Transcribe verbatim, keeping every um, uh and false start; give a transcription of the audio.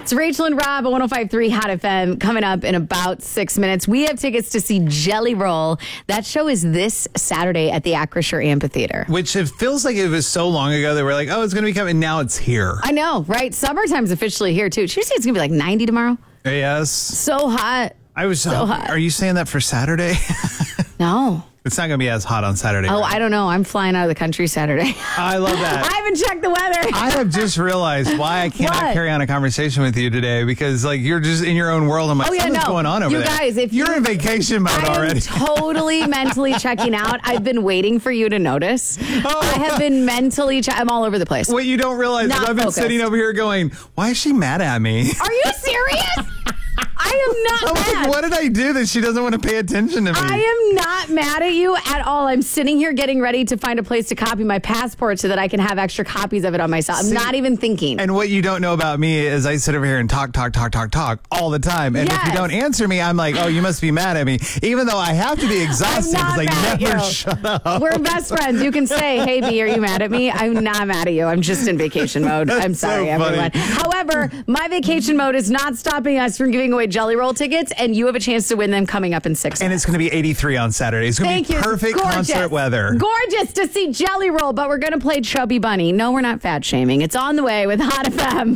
It's Rachel and Rob at one oh five point three Hot F M coming up in about six minutes. We have tickets to see Jelly Roll. That show is this Saturday at the Acrisure Amphitheater. Which it feels like it was so long ago that we're like, oh, it's going to be coming. Now it's here. I know, right? Summertime's officially here, too. Did you say it's going to be like ninety tomorrow? Yes. So hot. I was so uh, hot. Are you saying that for Saturday? No. It's not going to be as hot on Saturday. Oh, right? I don't know. I'm flying out of the country Saturday. I love that. I haven't checked the weather. I have just realized why I cannot What? carry on a conversation with you today because, like, you're just in your own world. I'm like, Oh, yeah, something's no. going on over You there. guys, if you're you- in vacation mode I already. am totally mentally checking out. I've been waiting for you to notice. I have been mentally che- I'm all over the place. What you don't realize Not is I've been focused. sitting over here going, why is she mad at me? Are you serious? I am not I'm mad. like, what did I do that she doesn't want to pay attention to me? I am not mad at you at all. I'm sitting here getting ready to find a place to copy my passport so that I can have extra copies of it on myself. I'm See, not even thinking. And what you don't know about me is I sit over here and talk, talk, talk, talk, talk all the time. And if Yes. you don't answer me, I'm like, oh, you must be mad at me. Even though I have to be exhausted I'm because not I mad at never you. shut up. We're best friends. You can say, hey, B, are you mad at me? I'm not mad at you. I'm just in vacation mode. I'm That's so sorry, funny. everyone. However, my vacation mode is not stopping us from giving away Jelly Roll tickets, and you have a chance to win them coming up in six And minutes. it's going to be eighty-three on Saturday. It's going Thank to be you. perfect Gorgeous. concert weather. Gorgeous to see Jelly Roll, but we're going to play Chubby Bunny. No, we're not fat shaming. It's on the way with Hot F M.